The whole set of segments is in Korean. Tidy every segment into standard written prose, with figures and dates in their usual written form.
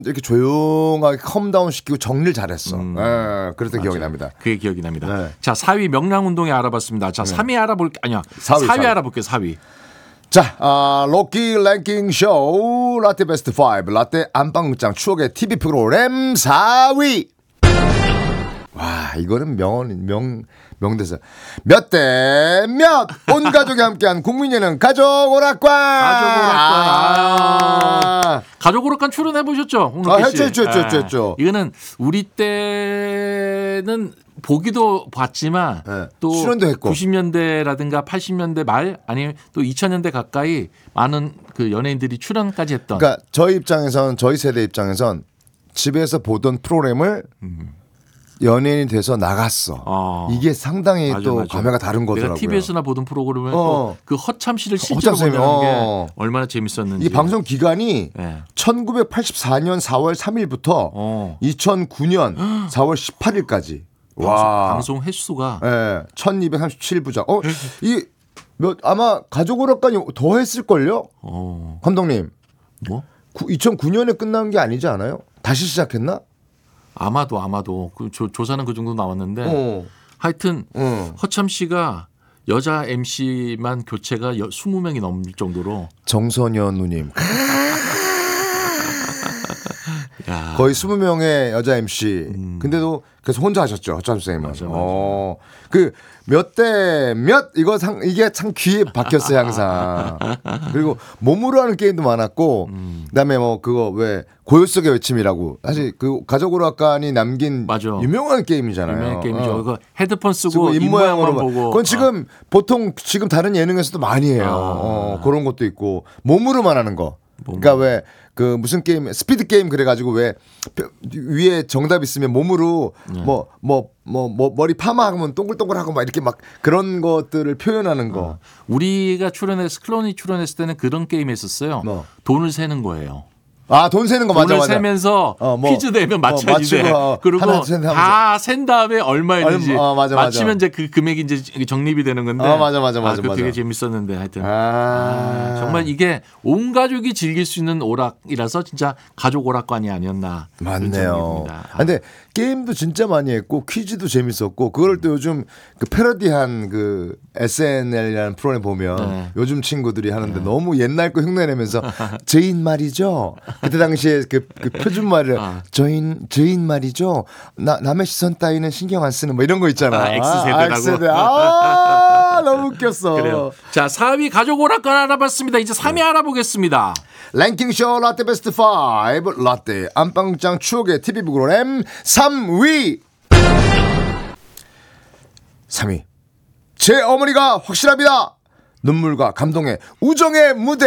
이렇게 조용하게 컴다운 시키고 정리를 잘했어. 그랬던 기억이 납니다. 그게 기억이 납니다. 네. 자, 4위 명랑운동에 알아봤습니다. 자, 3위 알아볼게. 아니야. 4위 알아볼게요. 4위. 자, 로키 랭킹 쇼 라떼 베스트 5 라떼 안방극장 추억의 TV 프로그램 4위. 와, 이거는 명대사. 몇 대 몇 온 가족이 함께한 국민예능 가족 오락관. 가족 오락관 출연해 보셨죠? 했죠. 이거는 우리 때는 보기도 봤지만 또 출연도 했고 90년대라든가 80년대 말 아니면 또 2000년대 가까이 많은 그 연예인들이 출연까지 했던. 그러니까 저희 세대 입장에선 집에서 보던 프로그램을 연예인이 돼서 나갔어. 이게 상당히 맞아. 감회가 다른 거더라고요. 내가 TBS나 보던 프로그램을 또 그 허참 씨를 실제로 보는 게 얼마나 재밌었는지. 이 방송 기간이 1984년 4월 3일부터 2009년 4월 18일까지. 방송 횟수가 1237부작. 아마 가족 오락관이 더 했을걸요? 감독님. 뭐? 2009년에 끝난 게 아니지 않아요? 다시 시작했나? 아마도 그 조사는 그 정도 나왔는데 하여튼 허참 씨가 여자 MC만 교체가 20명이 넘을 정도로 정선현 누님 거의 20명의 여자 MC 근데도 계속 혼자 하셨죠 허참 선생님은. 맞아. 그 몇 대 몇 이게 참 귀에 박혔어요 항상. 그리고 몸으로 하는 게임도 많았고 그다음에 뭐 그거 왜 고요 속의 외침이라고 사실 그 가족 오락관이 남긴 유명한 게임이잖아요. 유명한 게임이죠. 그 헤드폰 쓰고 입모양만 보고. 그건 지금 보통 지금 다른 예능에서도 많이 해요. 그런 것도 있고 몸으로만 하는 거. 그러니까 왜 그 무슨 게임 스피드 게임 그래가지고 왜 위에 정답 있으면 몸으로 머리 파마하면 동글동글하고 막 이렇게 막 그런 것들을 표현하는 거. 우리가 클론이 출연했을 때는 그런 게임 했었어요. 돈을 세는 거예요. 돈 세는 거 맞아. 돈을 세면서 퀴즈 내면 맞춰야지 돼. 그리고 다 센 다음에 얼마인지 맞히면 이제 그 금액이 이제 적립이 되는 건데. 맞아. 되게 재밌었는데 하여튼 정말 이게 온 가족이 즐길 수 있는 오락이라서 진짜 가족 오락관이 아니었나. 맞네요. 근데 게임도 진짜 많이 했고 퀴즈도 재밌었고 그걸 또 요즘 그 패러디한 그 SNL이라는 프로그램 보면 요즘 친구들이 하는데 너무 옛날 거 흉내내면서 저인 말이죠. 그때 당시에 그 표준말을 저인 말이죠. 남의 시선 따위는 신경 안 쓰는 뭐 이런 거 있잖아. X세대라고. X세대. 너무 웃겼어. 그래요. 자, 4위 가족 오락관 알아봤습니다. 이제 3위 알아보겠습니다. 랭킹쇼 라떼 베스트 5 라떼 안방극장 추억의 TV 프로그램 3위. 제 어머니가 확실합니다. 눈물과 감동의 우정의 무대.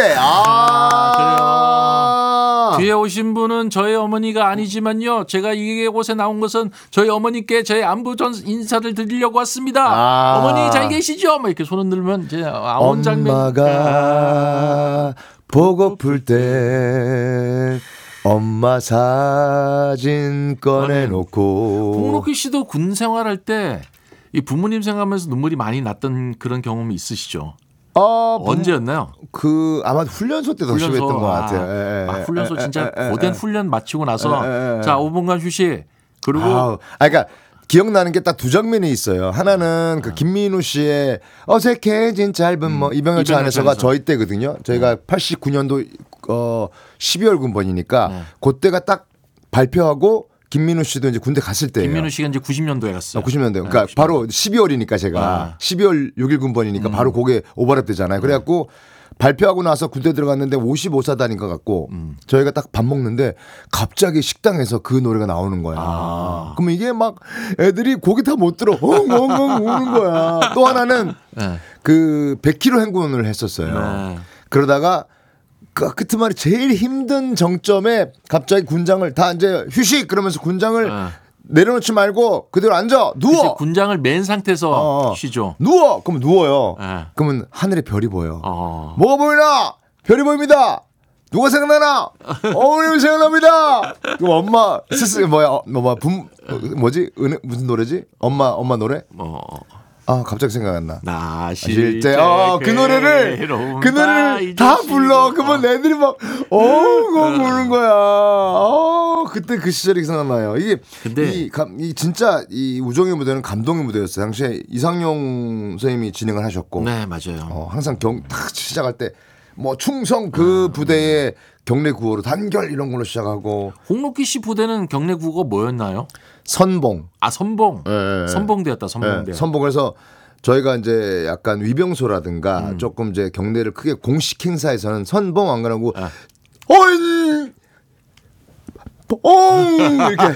그래요. 뒤에 오신 분은 저희 어머니가 아니지만요. 제가 이곳에 나온 것은 저희 어머니께 저희 안부 전 인사를 드리려고 왔습니다. 어머니 잘 계시죠? 막 이렇게 손을 들면 이제 아온 장면. 엄마가 보고플 때 엄마 사진 꺼내놓고. 홍록희 씨도 군 생활할 때 이 부모님 생각하면서 눈물이 많이 났던 그런 경험이 있으시죠? 언제였나요? 아마 훈련소 때 더 심했던 것 같아요. 훈련소 진짜 고된 훈련 마치고 나서 자 5분간 휴식 그리고 그러니까 기억나는 게 딱 두 장면이 있어요. 하나는 그 김민우 씨의 어색해진 짧은 이병열차 안에서가 저희 때거든요. 저희가 89년도 12월 군번이니까 그때가 딱 발표하고 김민우 씨도 이제 군대 갔을 때예요. 김민우 씨가 이제 90년도에 갔어요. 90년대. 그러니까 90년대. 바로 12월이니까 제가 12월 6일 군번이니까 바로 그게 오버랩 되잖아요. 그래갖고 발표하고 나서 군대 들어갔는데 55사단인 것 같고 저희가 딱 밥 먹는데 갑자기 식당에서 그 노래가 나오는 거야. 그럼 이게 막 애들이 고기 다 못 들어. 엉엉엉 우는 거야. 또 하나는 그 100km 행군을 했었어요. 그러다가 그 끝말이 제일 힘든 정점에 갑자기 군장을 다 이제 휴식 그러면서 군장을 내려놓지 말고 그대로 앉아 누워. 군장을 맨 상태에서 쉬죠. 누워. 그럼 누워요. 그러면 하늘에 별이 보여. 뭐가 보이나? 별이 보입니다. 누가 생각나나? 어머님 생각납니다. 그럼 엄마 스스 뭐지 무슨 노래지? 엄마 노래? 아 갑자기 생각 안 나. 나실 때 그 노래를 다 불러. 그러면 애들이 막 부르는 거야. 그때 그 시절이 생각나요. 이게 근데 이 진짜 이 우정의 무대는 감동의 무대였어요. 당시에 이상용 선생님이 진행을 하셨고, 네 맞아요. 항상 딱 시작할 때 뭐 충성 그 부대의 경례 구호로 단결 이런 걸로 시작하고. 홍록기 씨 부대는 경례 구호가 뭐였나요? 선봉. 선봉. 네. 선봉대였다. 선봉대. 네. 선봉에서 저희가 이제 약간 위병소라든가 조금 이제 경례를 크게 공식 행사에서는 선봉 안 가라고 어이 이렇게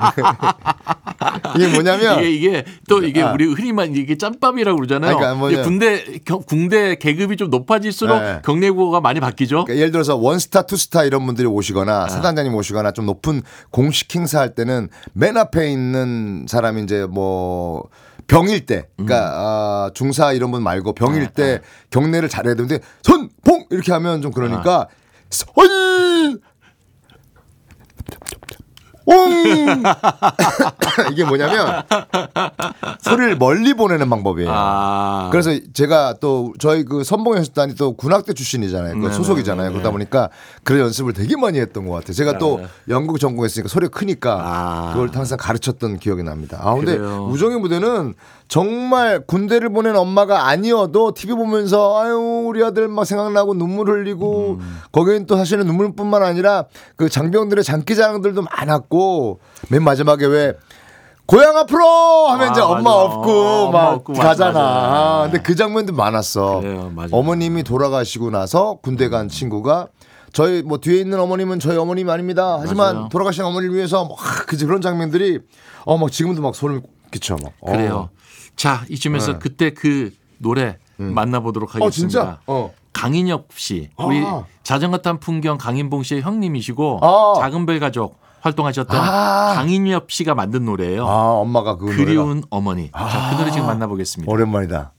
이게 뭐냐면 이게 또 이게 우리 흔히만 이게 짬밥이라고 그러잖아요. 그러니까 군대 계급이 좀 높아질수록 네. 경례구호가 많이 바뀌죠. 그러니까 예를 들어서 원스타, 투스타 이런 분들이 오시거나 사단장님 오시거나 좀 높은 공식 행사할 때는 맨 앞에 있는 사람이 이제 뭐 병일 때, 그러니까 중사 이런 분 말고 병일 때 경례를 잘해야 되는데 선봉 이렇게 하면 좀 그러니까 이게 뭐냐면 소리를 멀리 보내는 방법이에요. 그래서 제가 또 저희 그 선봉연습단이 또 군악대 출신이잖아요. 그 소속이잖아요. 그러다 보니까 그런 연습을 되게 많이 했던 것 같아요. 제가 또 연극 전공했으니까 소리가 크니까 그걸 항상 가르쳤던 기억이 납니다. 근데 우정의 무대는 정말 군대를 보낸 엄마가 아니어도 TV 보면서 아유 우리 아들 막 생각나고 눈물 흘리고 거기는 또 사실은 눈물뿐만 아니라 그 장병들의 장기자랑들도 많았고 맨 마지막에 왜 고향 앞으로 하면 이제 엄마 없고 막 없고, 가잖아. 근데 그 장면도 많았어. 그래요, 어머님이 돌아가시고 나서 군대 간 친구가 저희 뭐 뒤에 있는 어머님은 저희 어머님이 아닙니다. 하지만 맞아요. 돌아가신 어머니를 위해서 막 그런 장면들이 막 지금도 막 소름이 끼쳐 막. 그래요. 자 이쯤에서 그때 그 노래 만나보도록 하겠습니다. 진짜? 강인엽 씨, 우리 자전거 탄 풍경 강인봉 씨의 형님이시고 작은 별 가족 활동하셨던 강인엽 씨가 만든 노래예요. 엄마가 그 그리운 어머니. 자, 그 노래 지금 만나보겠습니다. 오랜만이다.